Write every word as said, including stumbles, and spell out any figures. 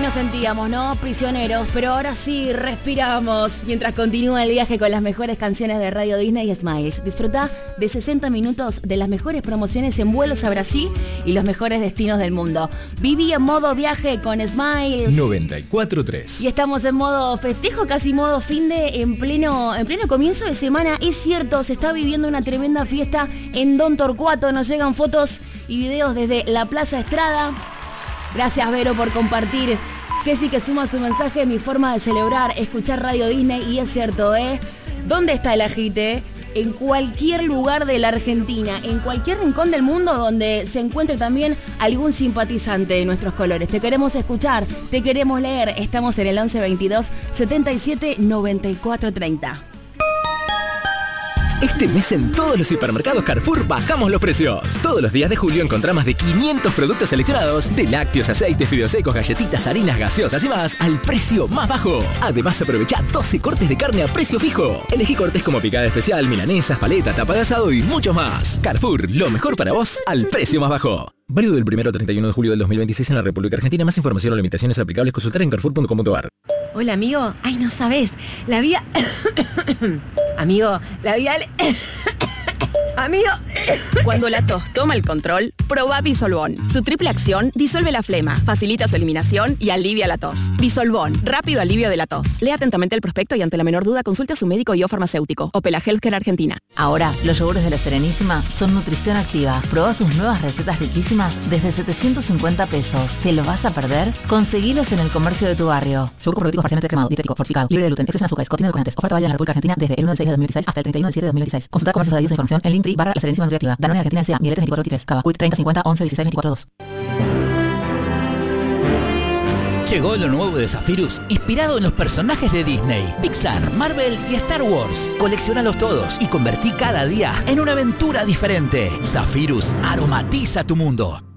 nos sentíamos, ¿no? Prisioneros, pero ahora sí, respiramos. Mientras continúa el viaje con las mejores canciones de Radio Disney y Smiles. Disfruta de sesenta minutos de las mejores promociones en vuelos a Brasil y los mejores destinos del mundo. Viví en modo viaje con Smiles. noventa y cuatro tres. Y estamos en modo festejo, casi modo fin de, en pleno, en pleno comienzo de semana. Es cierto, se está viviendo una tremenda fiesta en Don Torcuato. Nos llegan fotos y videos desde la Plaza Estrada. Gracias, Vero, por compartir. Ceci, que suma su mensaje, mi forma de celebrar, escuchar Radio Disney. Y es cierto, ¿eh? ¿Dónde está el agite? En cualquier lugar de la Argentina, en cualquier rincón del mundo donde se encuentre también algún simpatizante de nuestros colores. Te queremos escuchar, te queremos leer. Estamos en el once veintidós setenta y siete noventa y cuatro treinta. Este mes en todos los hipermercados Carrefour bajamos los precios. Todos los días de julio encontrá más de quinientos productos seleccionados, de lácteos, aceites, fideos secos, galletitas, harinas, gaseosas y más, al precio más bajo. Además, aprovecha doce cortes de carne a precio fijo. Elegí cortes como picada especial, milanesas, paleta, tapa de asado y mucho más. Carrefour, lo mejor para vos, al precio más bajo. Válido del primero al treinta y uno de julio del dos mil veintiséis en la República Argentina. Más información o limitaciones aplicables, consultar en carrefour punto com punto a r. Hola, amigo. Ay, no sabes. La vía... Amigo, la vía... Amigo. Cuando la tos toma el control, probá Disolvón. Su triple acción disuelve la flema, facilita su eliminación y alivia la tos. Disolvón, rápido alivio de la tos. Lea atentamente el prospecto y ante la menor duda consulte a su médico y o farmacéutico. Opela Healthcare Argentina. Ahora, los yogures de La Serenísima son nutrición activa. Probá sus nuevas recetas riquísimas desde setecientos cincuenta pesos. ¿Te lo vas a perder? Conseguilos en el comercio de tu barrio. Yogur con probióticos parcialmente cremado, dietético, fortificado, libre de gluten, exceso en azúcares, contiene edulcorantes. Oferta válida en la República Argentina desde el uno de seis de dos mil dieciséis hasta el treinta y uno de siete de dos mil dieciséis. Consulta comercios adheridos e información en Linktree barra La Serenísima Nutriactiva. Danone Argentina S A, Mieletes veinticuatro veintitrés, Cava, Quick treinta cincuenta once dieciséis veinticuatro dos. Llegó lo nuevo de Zephyrus, inspirado en los personajes de Disney, Pixar, Marvel y Star Wars. Colecciónalos todos y convertí cada día en una aventura diferente. Zephyrus aromatiza tu mundo.